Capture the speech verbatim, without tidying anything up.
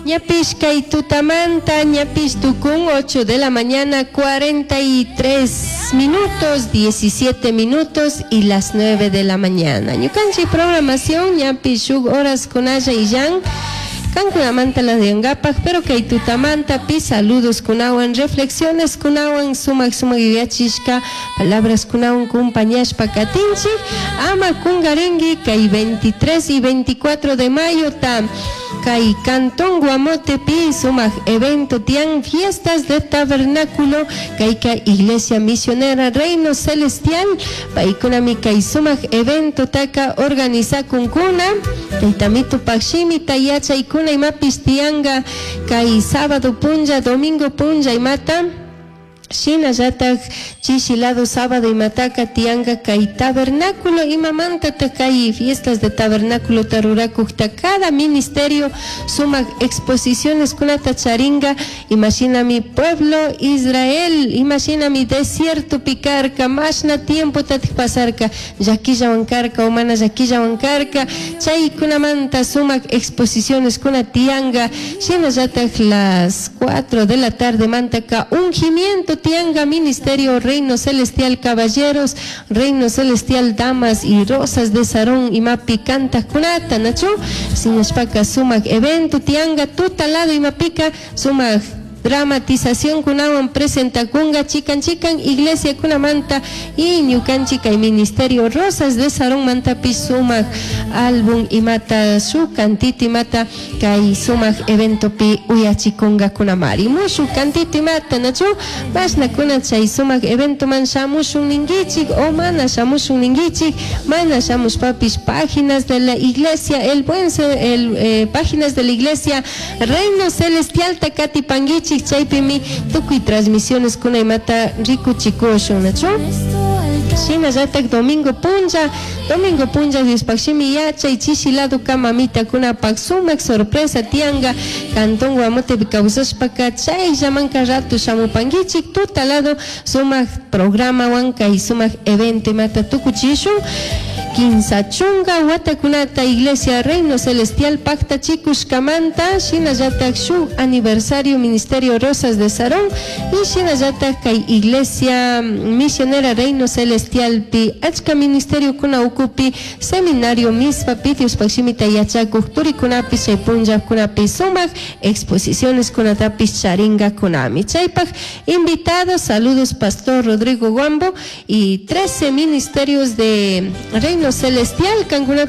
Ñapish kay tutamanta, ñapish tukun, ocho de la mañana, cuarenta y tres minutos, diecisiete minutos y las nueve de la mañana. Ñukanchi programación, ñapish shuk horas con aya y yan. Cankunamanta las de Angapak, pero que tutamanta pi saludos kunawan, reflexiones kunawan, sumak sumak viachishka, palabras kunawan compañías pacatinchi, ama kungarengi, kay veintitrés y veinticuatro de mayo tam. Kay Cantón Guamote pi sumak evento tian fiestas de tabernáculo kay kay Iglesia Misionera Reino Celestial paikunami kay sumak evento taka organiza kunkuna kay tamito pakshimi tayacha ikuna imapis tianga kay sábado punja domingo punja imata Shina yatak chishilado sábado y mataka tianga kay tabernáculo y mamanta kay fiestas de tabernáculo tarurakuta cada ministerio suma exposiciones kunata charinga imagina mi pueblo Israel imagina mi desierto picarca mashna tiempo tatik pasarca yaquilla wankarca humana yaquilla wankarca chay kunamanta suma exposiciones kuna tianga shina yatak las cuatro de la tarde mantaka ungimiento tianga ministerio Reino Celestial Caballeros, Reino Celestial Damas y Rosas de Sarón y Mapi Canta Kunata, Nacho, Sinashpaka Sumak evento tianga tutalado y Mapika Sumak dramatización kunawan presenta kunga chican chican iglesia kunamanta y ñukanchika y ministerio Rosas de Sarón mantapi sumak álbum y mata su cantito y mata kay sumak evento pi uyachikunga kunamari mushu cantito y mata nacho basna kuna chay sumak evento man shamushun ningichik o mana shamushun ningichik mana shamush papis páginas de la iglesia el buen el eh, páginas de la iglesia Reino Celestial Takati Pangichi chaypimi tukuy transmisiones kuna imata riku chikosho nacho shina yatak domingo punja domingo punja dispakshimi yacha y chishilado kamamita kuna paksumak sorpresa tianga Cantón Guamote bikausashpaka chay llamanka rato shamupangichik tutalado sumak programa wanka y sumak evento imata tukuchishu Quinza chunga watakunata Iglesia Reino Celestial Pacta Chikush Kamanta Shina Yatak Shu aniversario Ministerio Rosas de Sarón y Shina Yatak kay Iglesia Misionera Reino Celestial Pi Achka Ministerio Kuna Ukupi Seminario Mispa Pitius Pakshimita Yachakuk Turi Kunapi Chay Punjab Kunapi Sumak Exposiciones Kunatapis Charinga Kunami Chaypak invitados saludos Pastor Rodrigo Guambo y trece ministerios de Reino Celestial, Cancún